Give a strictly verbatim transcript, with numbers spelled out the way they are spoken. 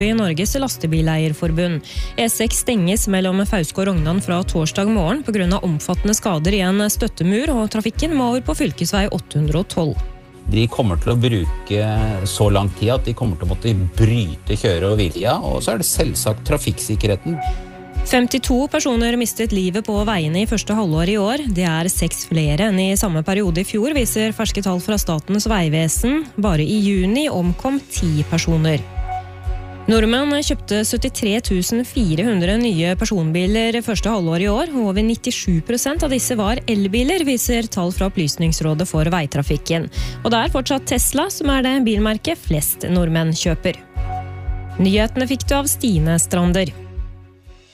I Norges lastebileierforbund. E seks stenges mellom Fauske og Rognan fra torsdag morgen på grunn av omfattende skader i en støttemur, og trafikken må over på fylkesvei åtte hundre og tolv. De kommer til å bruke så lang tid at de kommer til å måtte bryte kjøre- og hviletida, og så er det selvsagt trafikksikkerheten. femtito personer mistet livet på veiene i første halvår i år. Det er seks flere enn i samme periode i fjor, viser ferske tall fra Statens vegvesen. Bare i juni omkom ti personer. Nordmenn kjøpte syttitre tusen fire hundre nye personbiler første halvår i år, og over nittisju prosent av disse var elbiler, viser tall fra Opplysningsrådet for veitrafikken. Og det er fortsatt Tesla som er det bilmerket flest nordmenn kjøper. Nyhetene fikk du av Stine Strander.